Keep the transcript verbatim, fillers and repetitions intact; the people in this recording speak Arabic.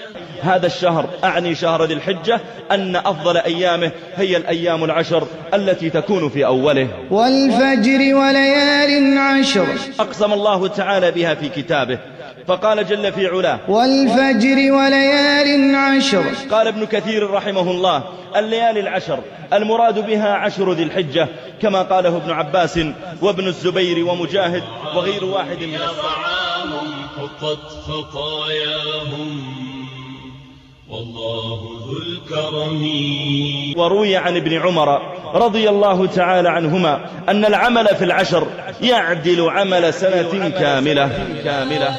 هذا الشهر، أعني شهر ذي الحجة، أن أفضل أيامه هي الأيام العشر التي تكون في أوله. والفجر وليال عشر، أقسم الله تعالى بها في كتابه فقال جل في علاه: والفجر وليال عشر. قال ابن كثير رحمه الله: الليالي العشر المراد بها عشر ذي الحجة، كما قاله ابن عباس وابن الزبير ومجاهد وغير واحد من الصحابة. حطت خطاياهم والله ذو الكرم. وروي عن ابن عمر رضي الله تعالى عنهما أن العمل في العشر يعدل عمل سنة كاملة.